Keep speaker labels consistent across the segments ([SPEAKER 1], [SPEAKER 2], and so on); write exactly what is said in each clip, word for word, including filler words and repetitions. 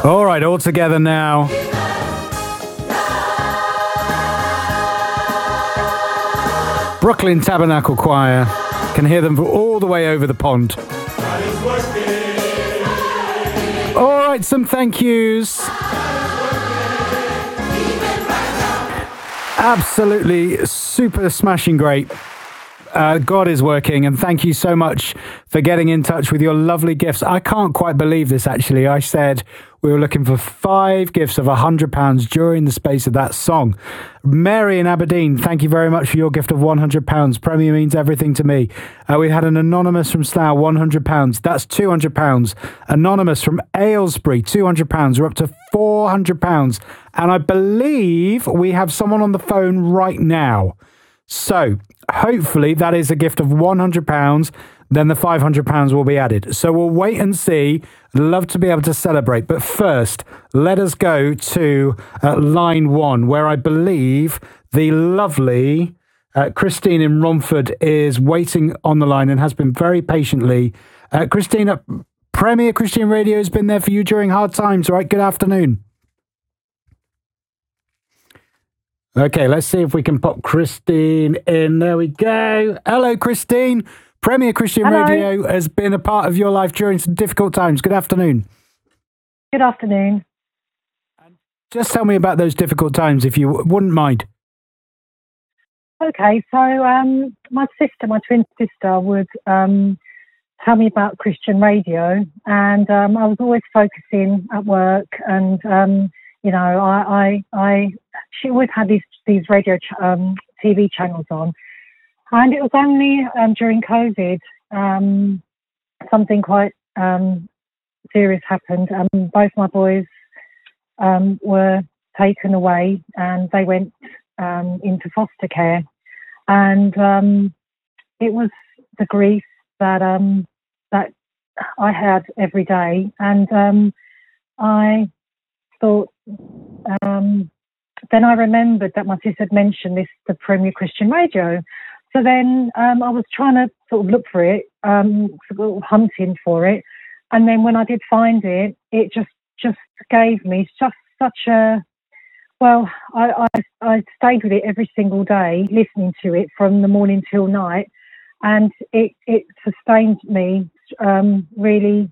[SPEAKER 1] All right, all together now. Brooklyn Tabernacle Choir. Can hear them all the way over the pond. All right, some thank yous. Absolutely super smashing great. Uh, God is working, and thank you so much for getting in touch with your lovely gifts. I can't quite believe this, actually. I said we were looking for five gifts of one hundred pounds during the space of that song. Mary in Aberdeen, thank you very much for your gift of one hundred pounds. Premier means everything to me. Uh, we had an anonymous from Slough, one hundred pounds. That's two hundred pounds. Anonymous from Aylesbury, two hundred pounds. We're up to four hundred pounds. And I believe we have someone on the phone right now. So hopefully that is a gift of one hundred pounds. Then the five hundred pounds will be added. So we'll wait and see. Love to be able to celebrate. But first, let us go to uh, line one, where I believe the lovely uh, Christine in Romford is waiting on the line and has been very patiently. Uh, Christina, Premier Christian Radio has been there for you during hard times, right? Good afternoon. Okay, let's see if we can pop Christine in. There we go. Hello, Christine. Premier Christian
[SPEAKER 2] Hello.
[SPEAKER 1] Radio has been a part of your life during some difficult times. Good afternoon.
[SPEAKER 2] Good afternoon.
[SPEAKER 1] Just tell me about those difficult times, if you w- wouldn't mind.
[SPEAKER 2] Okay, so um, my sister, my twin sister, would um, tell me about Christian radio, and um, I was always focusing at work, and um, you know, I, I, I, she always had these these radio ch- um, T V channels on. And it was only um, during COVID, um, something quite um, serious happened. Um, both my boys um, were taken away, and they went um, into foster care. And um, it was the grief that um, that I had every day. And um, I thought, um, then I remembered that my sister had mentioned this, the Premier Christian Radio. So then um, I was trying to sort of look for it, um, sort of hunting for it. And then when I did find it, it just just gave me just such a, well, I, I, I stayed with it every single day, listening to it from the morning till night. And it, it sustained me um, really.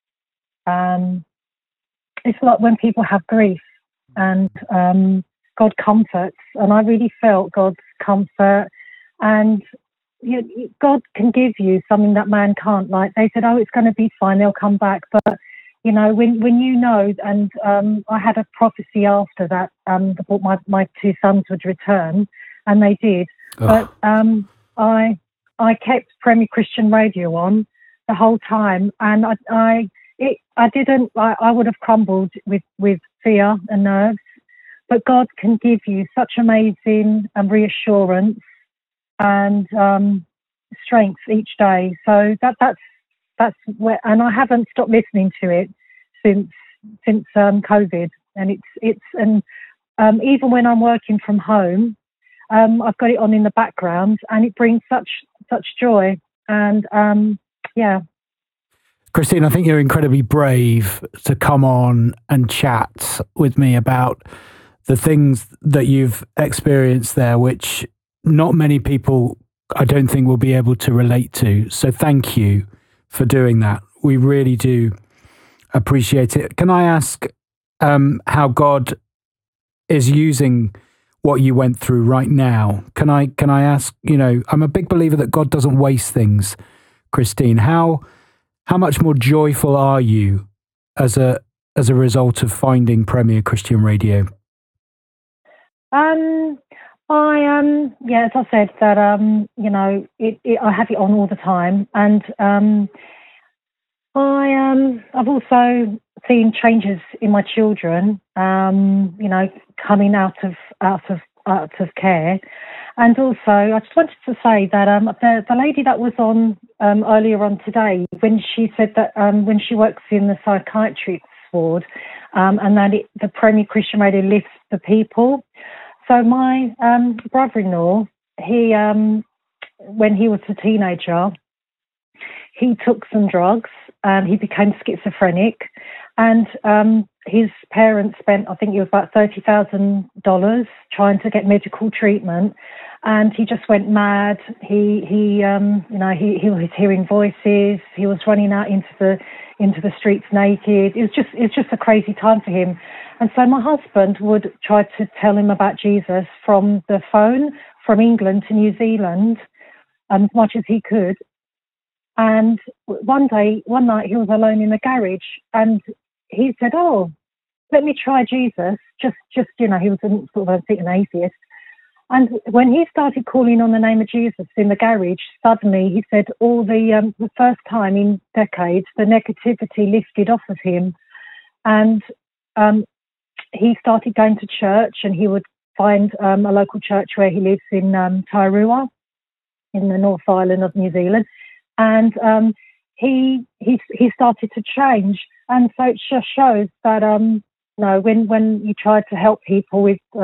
[SPEAKER 2] Um, it's like when people have grief, and um, God comforts. And I really felt God's comfort. And you, God can give you something that man can't. Like they said, oh, it's going to be fine, they'll come back. But, you know, when, when you know, and um, I had a prophecy after that, um, that my, my two sons would return, and they did. Oh. But um, I I kept Premier Christian Radio on the whole time, and I I, it, I didn't, I, I would have crumbled with, with fear and nerves. But God can give you such amazing um, reassurance and um, strength each day. So that that's that's where, and I haven't stopped listening to it since since um, COVID. And it's it's and um, even when I'm working from home, um, I've got it on in the background, and it brings such such joy. And um, yeah,
[SPEAKER 1] Christine, I think you're incredibly brave to come on and chat with me about the things that you've experienced there, which not many people, I don't think, will be able to relate to. So thank you for doing that. We really do appreciate it. Can I ask um, how God is using what you went through right now? Can I can I ask, you know, I'm a big believer that God doesn't waste things, Christine. How how much more joyful are you as a as a result of finding Premier Christian Radio?
[SPEAKER 2] Um I um yeah, as I said, that um you know it, it I have it on all the time, and um I um I've also seen changes in my children, um you know coming out of out of out of care, and also I just wanted to say that um the the lady that was on um earlier on today, when she said that um when she works in the psychiatry ward, um and that it, the Premier Christian Radio lifts the people. So my um, brother-in-law, he um, when he was a teenager, he took some drugs and he became schizophrenic. And um, his parents spent, I think it was about thirty thousand dollars trying to get medical treatment. And he just went mad. He, he, um, you know, he, he was hearing voices. He was running out into the, into the streets naked. It was just, it was just a crazy time for him. And so my husband would try to tell him about Jesus from the phone, from England to New Zealand, um, as much as he could. And one day, one night, he was alone in the garage, and he said, "Oh, let me try Jesus." Just, just you know, he was an, sort of an atheist. And when he started calling on the name of Jesus in the garage, suddenly he said, all the um, the first time in decades, the negativity lifted off of him, and um, he started going to church. And he would find um, a local church where he lives in um, Tairua, in the North Island of New Zealand. And um, he he he started to change, and so it just shows that um, you know, when when you try to help people with